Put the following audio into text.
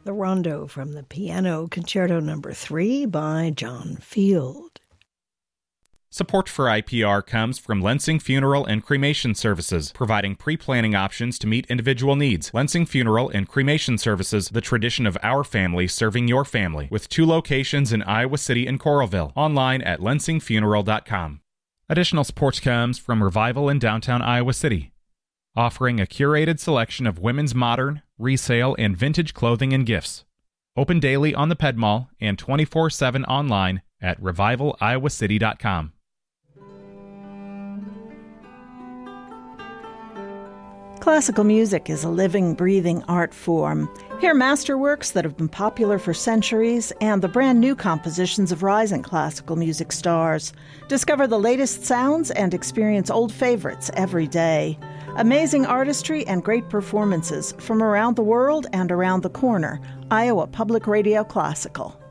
the Rondo from the Piano Concerto No. 3 by John Field. Support for IPR comes from Lensing Funeral and Cremation Services, providing pre-planning options to meet individual needs. Lensing Funeral and Cremation Services, the tradition of our family serving your family, with 2 locations in Iowa City and Coralville. Online at lensingfuneral.com. Additional support comes from Revival in downtown Iowa City, offering a curated selection of women's modern, resale, and vintage clothing and gifts. Open daily on the Ped Mall and 24/7 online at revivaliowacity.com. Classical music is a living, breathing art form. Hear masterworks that have been popular for centuries and the brand new compositions of rising classical music stars. Discover the latest sounds and experience old favorites every day. Amazing artistry and great performances from around the world and around the corner. Iowa Public Radio Classical.